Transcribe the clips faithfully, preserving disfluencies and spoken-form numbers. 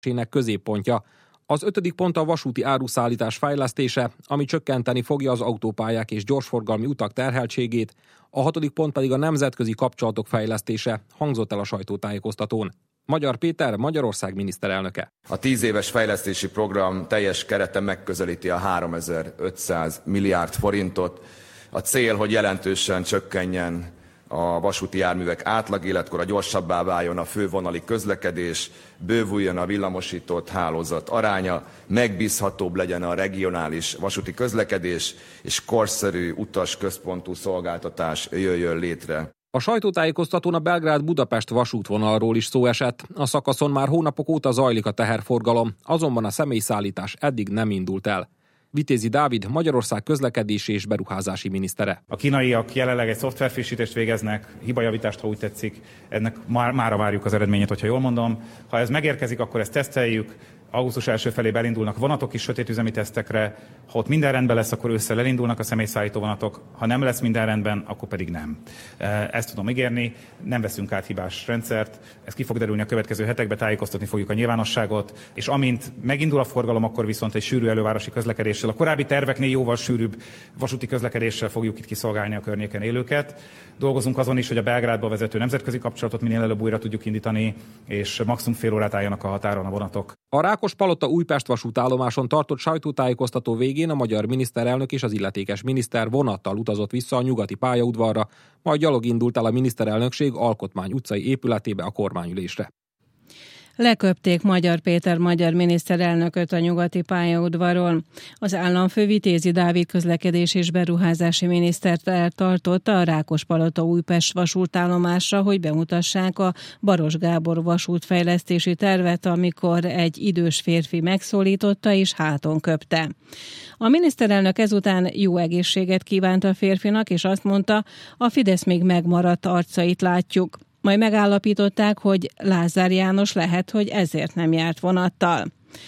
középpontja. Az ötödik pont a vasúti áruszállítás fejlesztése, ami csökkenteni fogja az autópályák és gyorsforgalmi utak terheltségét, a hatodik pont pedig a nemzetközi kapcsolatok fejlesztése, hangzott el a sajtótájékoztatón. Magyar Péter, Magyarország miniszterelnöke. A tíz éves fejlesztési program teljes kerete megközelíti a háromezer-ötszáz milliárd forintot. A cél, hogy jelentősen csökkenjen a vasúti járművek átlagéletkora, gyorsabbá váljon a fővonali közlekedés, bővüljön a villamosított hálózat aránya, megbízhatóbb legyen a regionális vasúti közlekedés, és korszerű utasközpontú szolgáltatás jöjjön létre. A sajtótájékoztatón a Belgrád-Budapest vasútvonalról is szó esett. A szakaszon már hónapok óta zajlik a teherforgalom, azonban a személyszállítás eddig nem indult el. Vitézi Dávid, Magyarország közlekedési és beruházási minisztere. A kínaiak jelenleg egy szoftverfrissítést végeznek, hibajavítást, ha úgy tetszik. Ennek már, mára várjuk az eredményét, hogyha jól mondom. Ha ez megérkezik, akkor ezt teszteljük. Augusztus első felében elindulnak vonatok is sötétüzemi tesztekre. Ha ott minden rendben lesz, akkor ősszel elindulnak a személyszállító vonatok. Ha nem lesz minden rendben, akkor pedig nem. Ezt tudom ígérni, nem veszünk át hibás rendszert. Ez ki fog derülni a következő hetekben, tájékoztatni fogjuk a nyilvánosságot, és amint megindul a forgalom, akkor viszont egy sűrű elővárosi közlekedéssel, a korábbi terveknél jóval sűrűbb vasúti közlekedéssel fogjuk itt kiszolgálni a környéken élőket. Dolgozunk azon is, hogy a Belgrádba vezető nemzetközi kapcsolatot minél előbb újra tudjuk indítani, és maximum fél órát álljanak a határon a vonatok. A Rákospalota-Újpest vasútállomáson tartott sajtótájékoztató végén a magyar miniszterelnök és az illetékes miniszter vonattal utazott vissza a nyugati pályaudvarra, majd gyalog indult el a miniszterelnökség Alkotmány utcai épületébe a kormányülésre. Leköpték Magyar Péter magyar miniszterelnököt a nyugati pályaudvaron. Az államfő Vitézi Dávid közlekedés és beruházási minisztert eltartotta a Rákospalota-Újpest vasútállomásra, hogy bemutassák a Baros Gábor vasútfejlesztési tervet, amikor egy idős férfi megszólította és háton köpte. A miniszterelnök ezután jó egészséget kívánt a férfinak, és azt mondta, a Fidesz még megmaradt arcait látjuk. Majd megállapították, hogy Lázár János lehet, hogy ezért nem járt vonattal.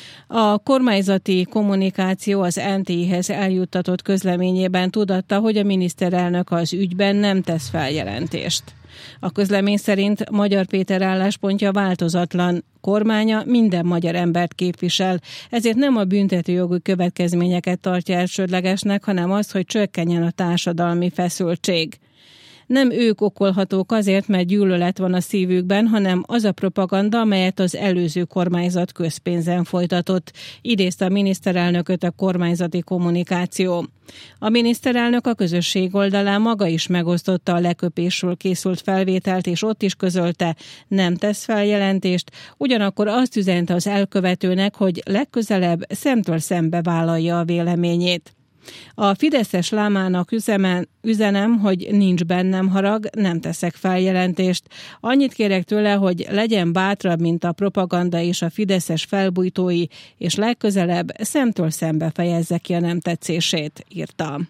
A kormányzati kommunikáció az en té i-hez eljuttatott közleményében tudatta, hogy a miniszterelnök az ügyben nem tesz feljelentést. A közlemény szerint Magyar Péter álláspontja változatlan, kormánya minden magyar embert képvisel, ezért nem a büntetőjogi következményeket tartja elsődlegesnek, hanem az, hogy csökkenjen a társadalmi feszültség. Nem ők okolhatók azért, mert gyűlölet van a szívükben, hanem az a propaganda, amelyet az előző kormányzat közpénzen folytatott, idézte a miniszterelnököt a kormányzati kommunikáció. A miniszterelnök a közösség oldalán maga is megosztotta a leköpésről készült felvételt, és ott is közölte, nem tesz feljelentést, ugyanakkor azt üzente az elkövetőnek, hogy legközelebb szemtől szembe vállalja a véleményét. A fideszes lámának üzemen, üzenem, hogy nincs bennem harag, nem teszek feljelentést. Annyit kérek tőle, hogy legyen bátrabb, mint a propaganda és a fideszes felbujtói, és legközelebb szemtől szembe fejezze ki a nem tetszését, írta.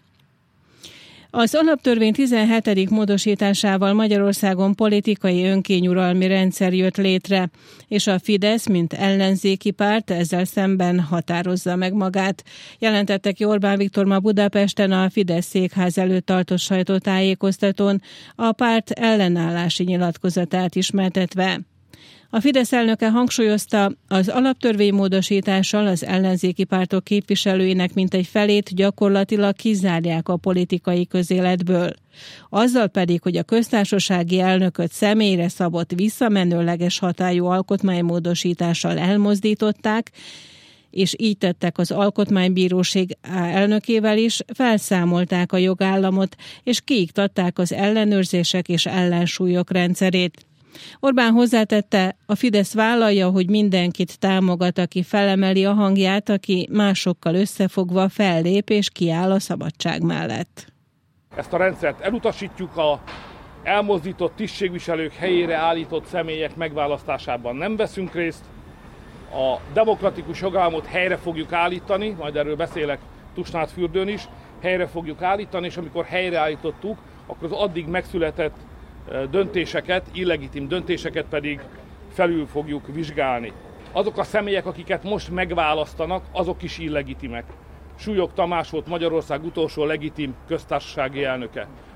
Az alaptörvény tizenhetedik módosításával Magyarországon politikai önkényuralmi rendszer jött létre, és a Fidesz, mint ellenzéki párt ezzel szemben határozza meg magát. Jelentette ki Orbán Viktor ma Budapesten a Fidesz székház előtt tartott sajtótájékoztatón, a párt ellenállási nyilatkozatát ismertetve. A Fidesz elnöke hangsúlyozta, az alaptörvény módosítással az ellenzéki pártok képviselőinek mintegy felét gyakorlatilag kizárják a politikai közéletből. Azzal pedig, hogy a köztársasági elnököt személyre szabott visszamenőleges hatályú alkotmánymódosítással elmozdították, és így tettek az Alkotmánybíróság elnökével is, felszámolták a jogállamot, és kiiktatták az ellenőrzések és ellensúlyok rendszerét. Orbán hozzátette, a Fidesz vállalja, hogy mindenkit támogat, aki felemeli a hangját, aki másokkal összefogva fellép és kiáll a szabadság mellett. Ezt a rendszert elutasítjuk, a elmozdított tisztségviselők helyére állított személyek megválasztásában nem veszünk részt, a demokratikus jogállamot helyre fogjuk állítani, majd erről beszélek Tusnádfürdőn is, helyre fogjuk állítani, és amikor helyreállítottuk, akkor az addig megszületett döntéseket, illegitim döntéseket pedig felül fogjuk vizsgálni. Azok a személyek, akiket most megválasztanak, azok is illegitimek. Súlyog Tamás volt Magyarország utolsó legitim köztársasági elnöke.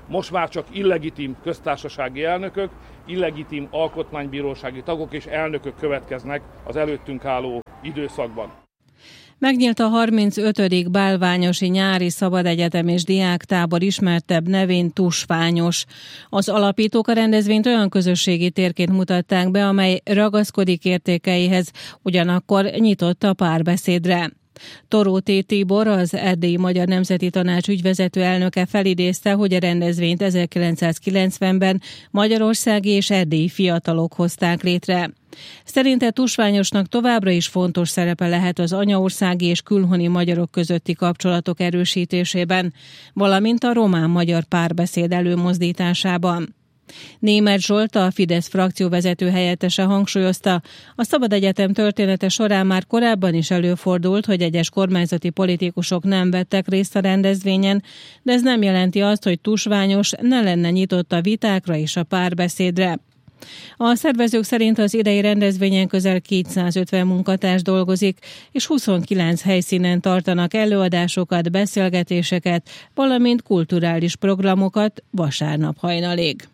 most már csak illegitim köztársasági elnökök, illegitim alkotmánybírósági tagok és elnökök következnek az előttünk álló időszakban. Megnyílt a harmincötödik bálványosi nyári szabadegyetem és diáktábor, ismertebb nevén Tusványos. Az alapítók a rendezvényt olyan közösségi térként mutatták be, amely ragaszkodik értékeihez, ugyanakkor nyitott a párbeszédre. Toróté Tibor, az Erdélyi Magyar Nemzeti Tanács ügyvezető elnöke felidézte, hogy a rendezvényt ezerkilencszázkilencvenben magyarországi és erdélyi fiatalok hozták létre. Szerinte Tusványosnak továbbra is fontos szerepe lehet az anyaországi és külhoni magyarok közötti kapcsolatok erősítésében, valamint a román-magyar párbeszéd előmozdításában. Németh Zsolt, a Fidesz frakcióvezető helyettese hangsúlyozta, a Szabadegyetem története során már korábban is előfordult, hogy egyes kormányzati politikusok nem vettek részt a rendezvényen, de ez nem jelenti azt, hogy Tusványos ne lenne nyitott a vitákra és a párbeszédre. A szervezők szerint az idei rendezvényen közel kétszázötven munkatárs dolgozik, és huszonkilenc helyszínen tartanak előadásokat, beszélgetéseket, valamint kulturális programokat vasárnap hajnalig.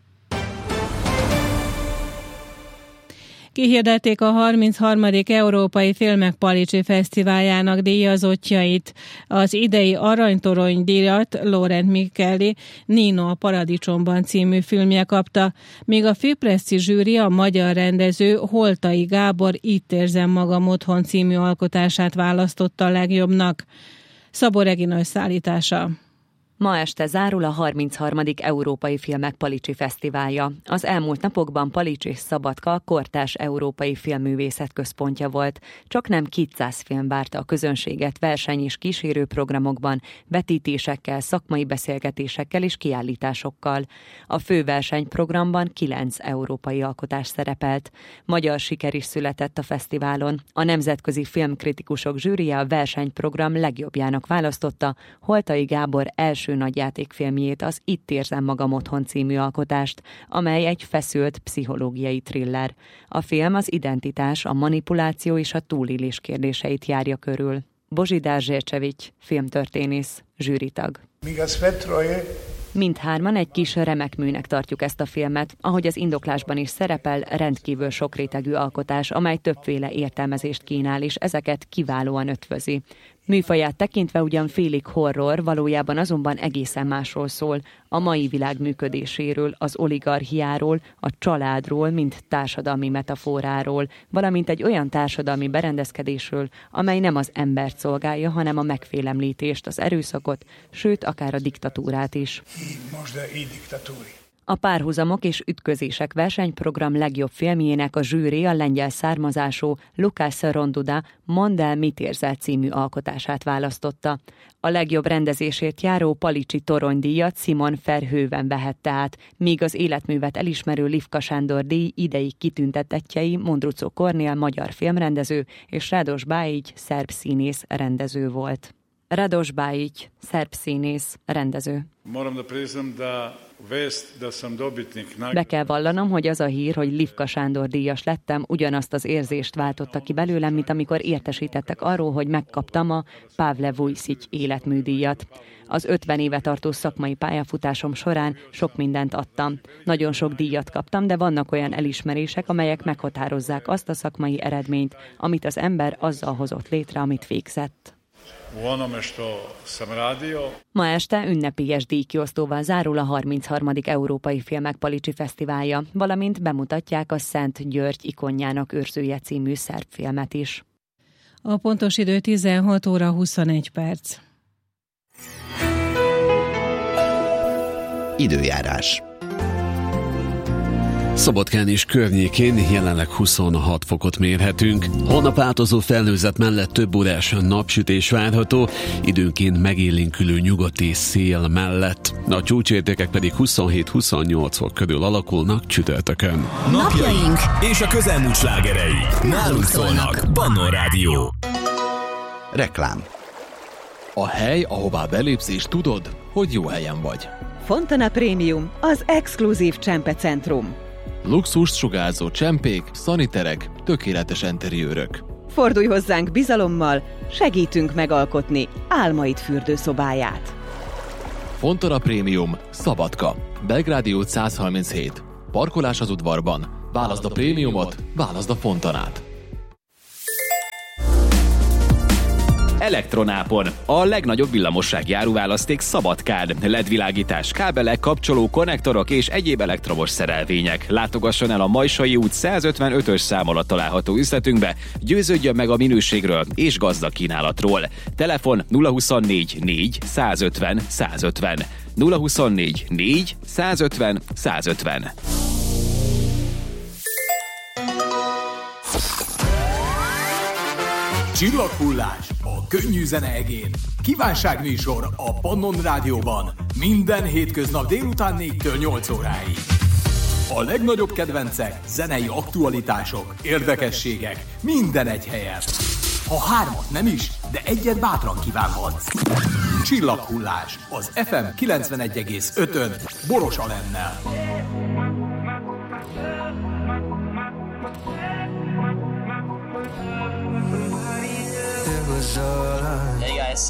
Kihirdették a harmincharmadik Európai Filmek Palicsi Fesztiváljának díjazottjait. Az idei aranytorony díjat Laurent Micheli Nino a Paradicsomban című filmje kapta, míg a főpresszi zsűri a magyar rendező Holtai Gábor Itt érzem magam otthon című alkotását választotta a legjobbnak. Szabó Regina összeállítása. Ma este zárul a harmincharmadik Európai Filmek Palicsi Fesztiválja. Az elmúlt napokban Palics és Szabadka kortárs európai filmművészet központja volt. Csaknem kétszáz film várta a közönséget verseny- és kísérőprogramokban, vetítésekkel, szakmai beszélgetésekkel és kiállításokkal. A főversenyprogramban kilenc európai alkotás szerepelt. Magyar siker is született a fesztiválon. A nemzetközi filmkritikusok zsűrije a versenyprogram legjobbjának választotta Holtai Gábor első nagyjátékfilmjét, az Itt érzem magam otthon című alkotást, amely egy feszült pszichológiai thriller. A film az identitás, a manipuláció és a túlélés kérdéseit járja körül. Božidar Žečević, filmtörténész, zsűritag. Mindhárman egy kis remek műnek tartjuk ezt a filmet, ahogy az indoklásban is szerepel, rendkívül sokrétegű alkotás, amely többféle értelmezést kínál, és ezeket kiválóan ötvözi. Műfaját tekintve ugyan félig horror, valójában azonban egészen másról szól, a mai világ működéséről, az oligarchiáról, a családról, mint társadalmi metaforáról, valamint egy olyan társadalmi berendezkedésről, amely nem az embert szolgálja, hanem a megfélemlítést, az erőszakot, sőt, akár a diktatúrát is. A párhuzamok és ütközések versenyprogram legjobb filmjének a zsűri a lengyel származású Lukács Ronduda Mondd el, mit érzel című alkotását választotta. A legjobb rendezésért járó Palicsi toronydíjat Simon Verhoeven vehette át, míg az életművet elismerő Lifka Sándor díj idei kitüntetettjei Mondruczó Kornél magyar filmrendező és Radoš Bajić szerb színész rendező volt. Radoš Bajić, szerb színész, rendező. Be kell vallanom, hogy az a hír, hogy Lifka Sándor díjas lettem, ugyanazt az érzést váltotta ki belőlem, mint amikor értesítettek arról, hogy megkaptam a Pavle Vujsić életműdíjat. Az ötven éve tartó szakmai pályafutásom során sok mindent adtam. Nagyon sok díjat kaptam, de vannak olyan elismerések, amelyek meghatározzák azt a szakmai eredményt, amit az ember azzal hozott létre, amit végzett. Ma este ünnepélyes díjkiosztóval zárul a harmincharmadik Európai Filmek Palicsi Fesztiválja, valamint bemutatják a Szent György ikonjának őrzője című szerb filmet is. A pontos idő tizenhat óra huszonegy perc. Időjárás. Szabadkán és környékén jelenleg huszonhat fokot mérhetünk. Holnap változó felhőzet mellett több órás napsütés várható, időnként megélénkülő nyugati szél mellett. A csúcsértékek pedig huszonhét-huszonnyolc fok körül alakulnak csütörtökön. Napjaink és a közelmúlt slágerei. Nálunk szólnak Bannon Rádió. Reklám. A hely, ahová belépsz és tudod, hogy jó helyen vagy. Fontana Premium, az exkluzív csempecentrum. Luxust sugárzó csempék, szaniterek, tökéletes enteriőrök. Fordulj hozzánk bizalommal, segítünk megalkotni álmaid fürdőszobáját. Fontana Prémium, Szabadka. Belgrádi út száz harminchét. Parkolás az udvarban. Válaszd a prémiumot, válaszd a Fontanát. Elektronápon. A legnagyobb villamossági áruválaszték Szabadkán. el é dé világítás, kábelek, kapcsoló, konnektorok és egyéb elektromos szerelvények. Látogasson el a Majsai út százötvenötös szám alatt található üzletünkbe, győződjön meg a minőségről és gazdag kínálatról. Telefon nulla huszonnégy négy százötven százötven. nulla huszonnégy négy százötven százötven. Csillaghullás a könnyű zene egén. Kívánságműsor a Pannon Rádióban. Minden hétköznap délután négytől nyolc óráig. A legnagyobb kedvencek, zenei aktualitások, érdekességek, minden egy helyen. Ha hármat nem is, de egyet bátran kívánhatsz. Csillaghullás az ef em kilencvenegy egész ötön Boros Alennel. Hey guys,